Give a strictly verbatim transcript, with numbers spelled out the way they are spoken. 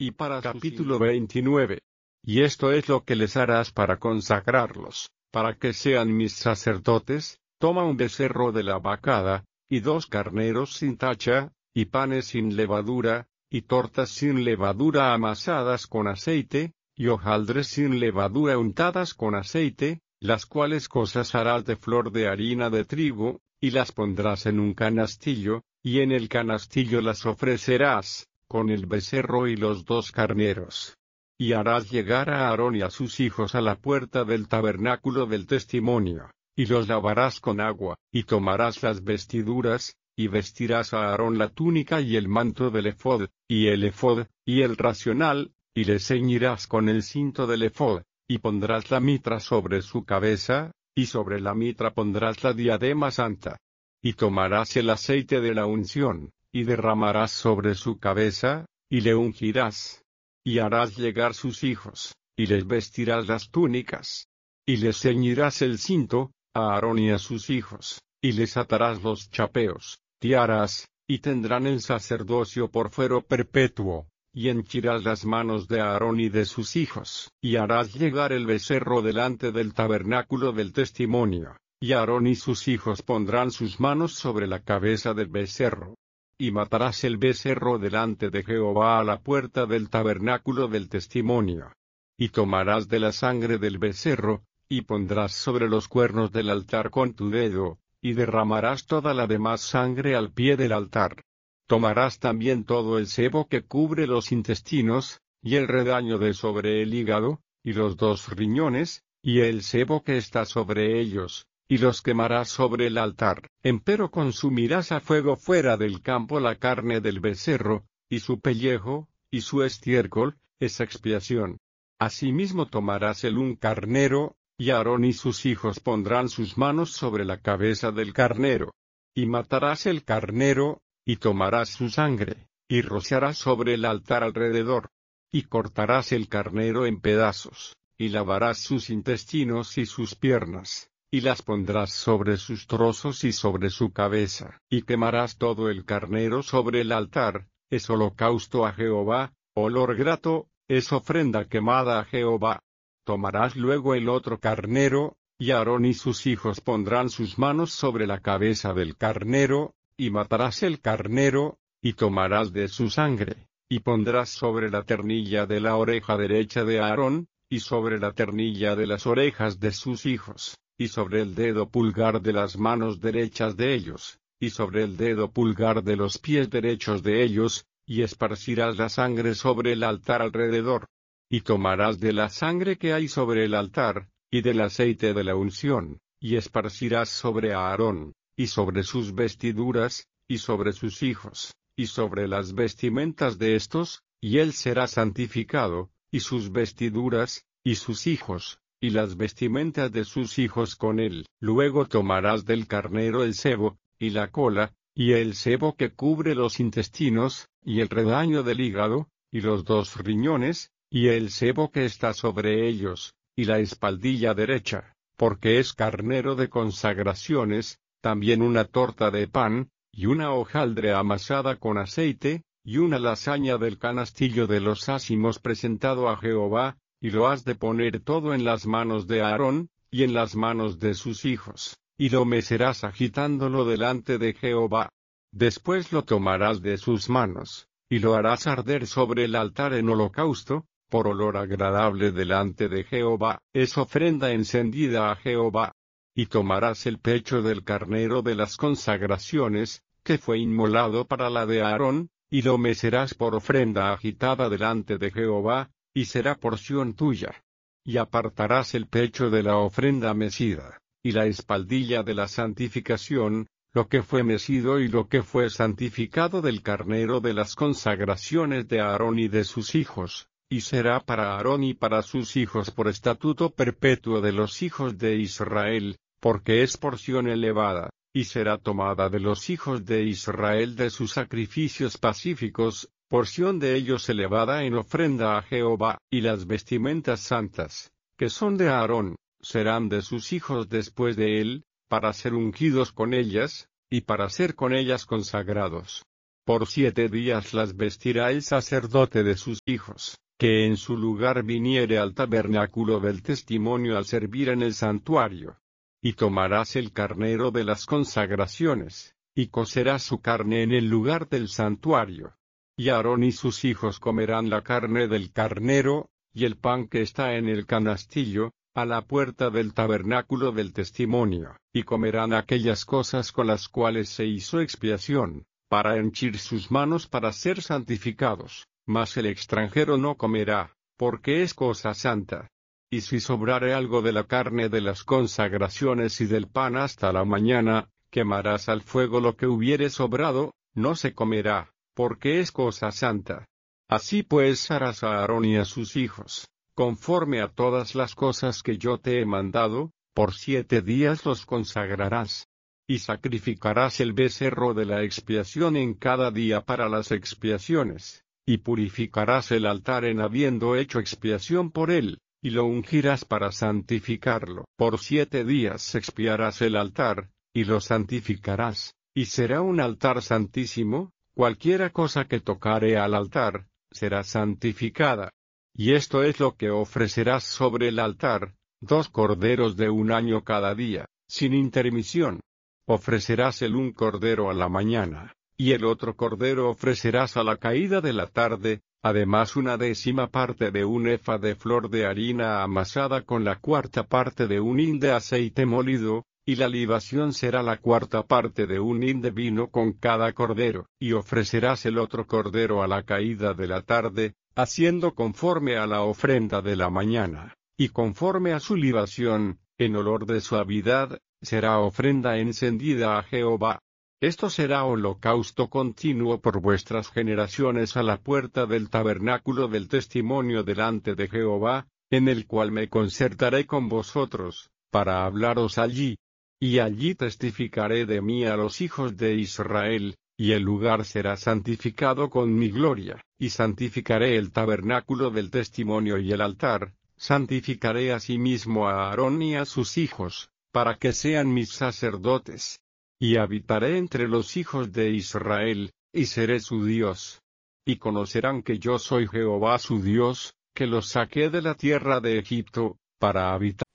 Y para capítulo veintinueve. Y esto es lo que les harás para consagrarlos, para que sean mis sacerdotes: toma un becerro de la vacada, y dos carneros sin tacha, y panes sin levadura, y tortas sin levadura amasadas con aceite, y hojaldres sin levadura untadas con aceite, las cuales cosas harás de flor de harina de trigo, y las pondrás en un canastillo, y en el canastillo las ofrecerás, con el becerro y los dos carneros. Y harás llegar a Aarón y a sus hijos a la puerta del tabernáculo del testimonio, y los lavarás con agua, y tomarás las vestiduras, y vestirás a Aarón la túnica y el manto del ephod, y el ephod, y el racional, y le ceñirás con el cinto del ephod, y pondrás la mitra sobre su cabeza, y sobre la mitra pondrás la diadema santa. Y tomarás el aceite de la unción, y derramarás sobre su cabeza, y le ungirás. Y harás llegar sus hijos, y les vestirás las túnicas. Y les ceñirás el cinto, a Aarón y a sus hijos, y les atarás los chapeos, tiaras, y tendrán el sacerdocio por fuero perpetuo. Y henchirás las manos de Aarón y de sus hijos, y harás llegar el becerro delante del tabernáculo del testimonio, y Aarón y sus hijos pondrán sus manos sobre la cabeza del becerro. Y matarás el becerro delante de Jehová a la puerta del tabernáculo del testimonio. Y tomarás de la sangre del becerro, y pondrás sobre los cuernos del altar con tu dedo, y derramarás toda la demás sangre al pie del altar. Tomarás también todo el sebo que cubre los intestinos, y el redaño de sobre el hígado, y los dos riñones, y el sebo que está sobre ellos, y los quemarás sobre el altar. Empero consumirás a fuego fuera del campo la carne del becerro, y su pellejo, y su estiércol, es expiación. Asimismo tomarás el un carnero, y Aarón y sus hijos pondrán sus manos sobre la cabeza del carnero. Y matarás el carnero, y tomarás su sangre, y rociarás sobre el altar alrededor. Y cortarás el carnero en pedazos, y lavarás sus intestinos y sus piernas, y las pondrás sobre sus trozos y sobre su cabeza. Y quemarás todo el carnero sobre el altar, es holocausto a Jehová, olor grato, es ofrenda quemada a Jehová. Tomarás luego el otro carnero, y Aarón y sus hijos pondrán sus manos sobre la cabeza del carnero, y matarás el carnero, y tomarás de su sangre, y pondrás sobre la ternilla de la oreja derecha de Aarón, y sobre la ternilla de las orejas de sus hijos, y sobre el dedo pulgar de las manos derechas de ellos, y sobre el dedo pulgar de los pies derechos de ellos, y esparcirás la sangre sobre el altar alrededor. Y tomarás de la sangre que hay sobre el altar, y del aceite de la unción, y esparcirás sobre Aarón, y sobre sus vestiduras, y sobre sus hijos, y sobre las vestimentas de estos, y él será santificado, y sus vestiduras, y sus hijos, y las vestimentas de sus hijos con él. Luego tomarás del carnero el sebo, y la cola, y el sebo que cubre los intestinos, y el redaño del hígado, y los dos riñones, y el sebo que está sobre ellos, y la espaldilla derecha, porque es carnero de consagraciones. También una torta de pan, y una hojaldre amasada con aceite, y una lasaña del canastillo de los ázimos presentado a Jehová, y lo has de poner todo en las manos de Aarón, y en las manos de sus hijos, y lo mecerás agitándolo delante de Jehová. Después lo tomarás de sus manos, y lo harás arder sobre el altar en holocausto, por olor agradable delante de Jehová, es ofrenda encendida a Jehová. Y tomarás el pecho del carnero de las consagraciones, que fue inmolado para la de Aarón, y lo mecerás por ofrenda agitada delante de Jehová, y será porción tuya. Y apartarás el pecho de la ofrenda mecida, y la espaldilla de la santificación, lo que fue mecido y lo que fue santificado del carnero de las consagraciones de Aarón y de sus hijos, y será para Aarón y para sus hijos por estatuto perpetuo de los hijos de Israel, porque es porción elevada, y será tomada de los hijos de Israel de sus sacrificios pacíficos, porción de ellos elevada en ofrenda a Jehová. Y las vestimentas santas, que son de Aarón, serán de sus hijos después de él, para ser ungidos con ellas, y para ser con ellas consagrados. Por siete días las vestirá el sacerdote de sus hijos, que en su lugar viniere al tabernáculo del testimonio a servir en el santuario. Y tomarás el carnero de las consagraciones, y cocerás su carne en el lugar del santuario. Y Aarón y sus hijos comerán la carne del carnero, y el pan que está en el canastillo, a la puerta del tabernáculo del testimonio, y comerán aquellas cosas con las cuales se hizo expiación, para henchir sus manos para ser santificados, mas el extranjero no comerá, porque es cosa santa. Y si sobrare algo de la carne de las consagraciones y del pan hasta la mañana, quemarás al fuego lo que hubiere sobrado, no se comerá, porque es cosa santa. Así pues harás a Aarón y a sus hijos, conforme a todas las cosas que yo te he mandado, por siete días los consagrarás. Y sacrificarás el becerro de la expiación en cada día para las expiaciones, y purificarás el altar en habiendo hecho expiación por él, y lo ungirás para santificarlo. Por siete días expiarás el altar, y lo santificarás, y será un altar santísimo, cualquiera cosa que tocare al altar, será santificada. Y esto es lo que ofrecerás sobre el altar, dos corderos de un año cada día, sin intermisión. Ofrecerás el un cordero a la mañana, y el otro cordero ofrecerás a la caída de la tarde, además una décima parte de un efa de flor de harina amasada con la cuarta parte de un hin de aceite molido, y la libación será la cuarta parte de un hin de vino con cada cordero. Y ofrecerás el otro cordero a la caída de la tarde, haciendo conforme a la ofrenda de la mañana, y conforme a su libación, en olor de suavidad, será ofrenda encendida a Jehová. Esto será holocausto continuo por vuestras generaciones a la puerta del tabernáculo del testimonio delante de Jehová, en el cual me concertaré con vosotros, para hablaros allí. Y allí testificaré de mí a los hijos de Israel, y el lugar será santificado con mi gloria, y santificaré el tabernáculo del testimonio y el altar, santificaré asimismo a Aarón y a sus hijos, para que sean mis sacerdotes. Y habitaré entre los hijos de Israel, y seré su Dios. Y conocerán que yo soy Jehová su Dios, que los saqué de la tierra de Egipto, para habitar